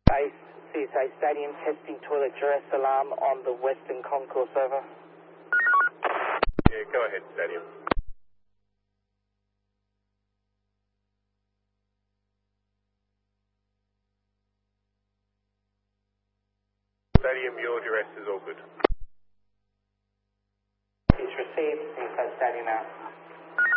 Base CSA Stadium testing toilet duress alarm on the Western Concourse, over. Yeah, go ahead, Stadium. Stadium, your duress is all good. It's received, CSA Stadium out.